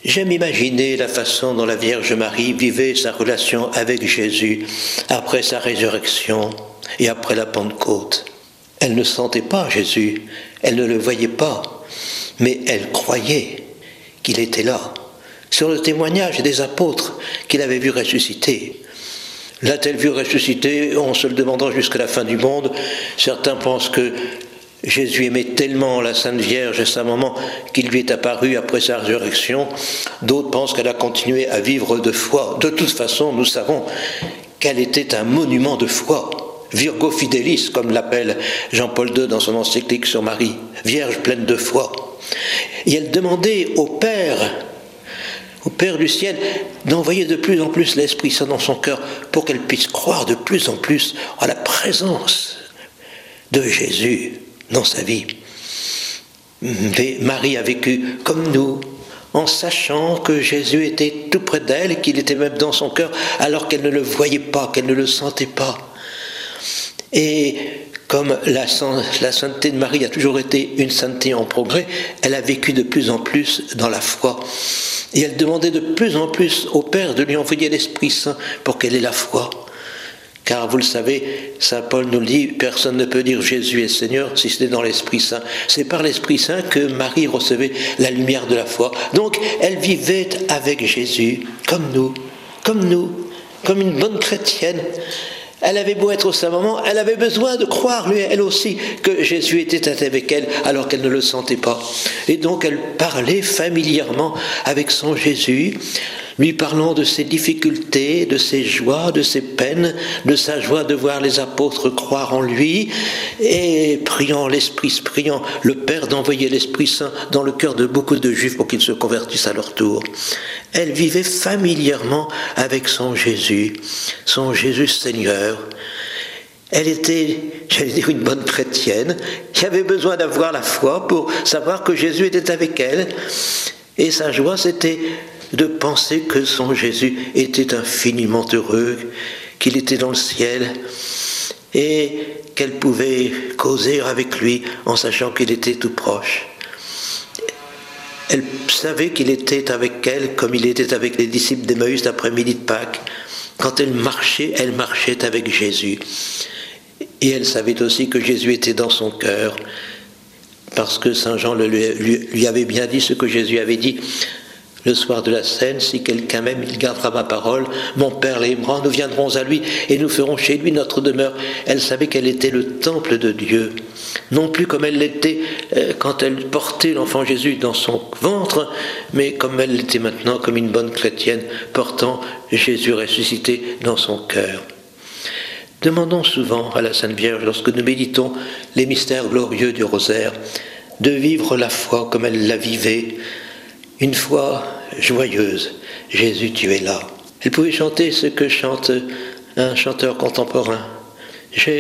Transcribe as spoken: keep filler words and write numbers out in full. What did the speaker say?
J'aime imaginer la façon dont la Vierge Marie vivait sa relation avec Jésus après sa résurrection et après la Pentecôte. Elle ne sentait pas Jésus, elle ne le voyait pas, mais elle croyait qu'il était là. Sur le témoignage des apôtres qu'il avait vu ressusciter. L'a-t-elle vu ressusciter en se le demandant jusqu'à la fin du monde? Certains pensent que Jésus aimait tellement la Sainte Vierge et sa maman qu'il lui est apparu après sa résurrection. D'autres pensent qu'elle a continué à vivre de foi. De toute façon, nous savons qu'elle était un monument de foi. Virgo Fidelis, comme l'appelle Jean-Paul deux dans son encyclique sur Marie. Vierge pleine de foi. Et elle demandait au Père, au Père du ciel, d'envoyer de plus en plus l'Esprit Saint dans son cœur pour qu'elle puisse croire de plus en plus à la présence de Jésus dans sa vie. Mais Marie a vécu comme nous, en sachant que Jésus était tout près d'elle, qu'il était même dans son cœur, alors qu'elle ne le voyait pas, qu'elle ne le sentait pas. Et comme la, la sainteté de Marie a toujours été une sainteté en progrès, elle a vécu de plus en plus dans la foi. Et elle demandait de plus en plus au Père de lui envoyer l'Esprit Saint pour qu'elle ait la foi. Car vous le savez, saint Paul nous le dit, personne ne peut dire Jésus est Seigneur si ce n'est dans l'Esprit Saint. C'est par l'Esprit Saint que Marie recevait la lumière de la foi. Donc elle vivait avec Jésus, comme nous, comme nous, comme une bonne chrétienne. Elle avait beau être sa maman, elle avait besoin de croire, lui, elle aussi, que Jésus était avec elle, alors qu'elle ne le sentait pas. Et donc elle parlait familièrement avec son Jésus, lui parlant de ses difficultés, de ses joies, de ses peines, de sa joie de voir les apôtres croire en lui, et priant l'Esprit, priant le Père d'envoyer l'Esprit Saint dans le cœur de beaucoup de Juifs pour qu'ils se convertissent à leur tour. Elle vivait familièrement avec son Jésus, son Jésus Seigneur. Elle était, j'allais dire, une bonne chrétienne qui avait besoin d'avoir la foi pour savoir que Jésus était avec elle. Et sa joie, c'était de penser que son Jésus était infiniment heureux, qu'il était dans le ciel et qu'elle pouvait causer avec lui en sachant qu'il était tout proche. Elle savait qu'il était avec elle comme il était avec les disciples d'Emmaüs l'après-midi de Pâques. Quand elle marchait, elle marchait avec Jésus. Et elle savait aussi que Jésus était dans son cœur, parce que saint Jean le, lui, lui avait bien dit ce que Jésus avait dit le soir de la scène: si quelqu'un m'aime, il gardera ma parole, mon Père l'aimera, nous viendrons à lui et nous ferons chez lui notre demeure. Elle savait qu'elle était le temple de Dieu, non plus comme elle l'était quand elle portait l'enfant Jésus dans son ventre, mais comme elle l'était maintenant, comme une bonne chrétienne portant Jésus ressuscité dans son cœur. Demandons souvent à la Sainte Vierge, lorsque nous méditons les mystères glorieux du rosaire, de vivre la foi comme elle la vivait, une foi joyeuse. Jésus, tu es là. Elle pouvait chanter ce que chante un chanteur contemporain.